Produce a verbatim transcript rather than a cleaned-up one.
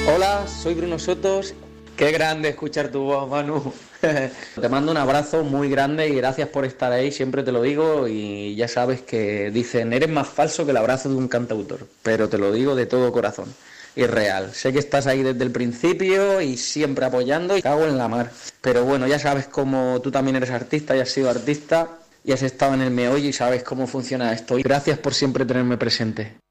Hola, soy Bruno Sotos. Qué grande escuchar tu voz, Manu. Te mando un abrazo muy grande y gracias por estar ahí, siempre te lo digo, y ya sabes que dicen, eres más falso que el abrazo de un cantautor, pero te lo digo de todo corazón y real. Sé que estás ahí desde el principio y siempre apoyando y cago en la mar. Pero bueno, ya sabes cómo tú también eres artista y has sido artista y has estado en el meollo y sabes cómo funciona esto. Y gracias por siempre tenerme presente.